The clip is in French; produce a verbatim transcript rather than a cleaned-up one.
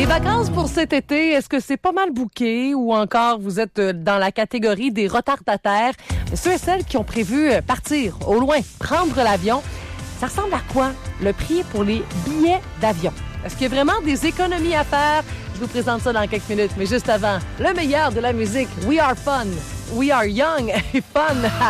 Les vacances pour cet été, est-ce que c'est pas mal booké ou encore vous êtes dans la catégorie des retardataires? Ceux et celles qui ont prévu partir au loin, prendre l'avion, ça ressemble à quoi le prix pour les billets d'avion? Est-ce qu'il y a vraiment des économies à faire? Je vous présente ça dans quelques minutes, mais juste avant, le meilleur de la musique, We Are Fun, We Are Young et Fun.